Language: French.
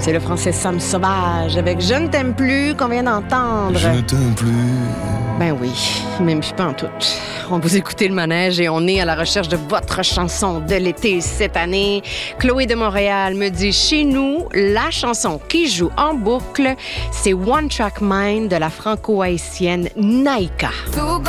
C'est le français Sam Sauvage avec Je ne t'aime plus qu'on vient d'entendre. Je ne t'aime plus. Ben oui, même pas en tout. On vous écoutez le manège et on est à la recherche de votre chanson de l'été cette année. Chloé de Montréal me dit chez nous, la chanson qui joue en boucle, c'est One Track Mind de la franco-haïtienne Naïka.